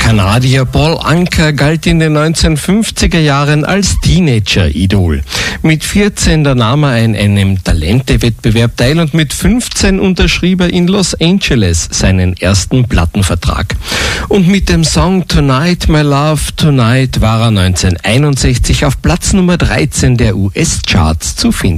Kanadier Paul Anka galt in den 1950er Jahren als Teenager-Idol. Mit 14 nahm er an einem Talente-Wettbewerb teil und mit 15 unterschrieb er in Los Angeles seinen ersten Plattenvertrag. Und mit dem Song Tonight My Love Tonight war er 1961 auf Platz Nummer 13 der US-Charts zu finden.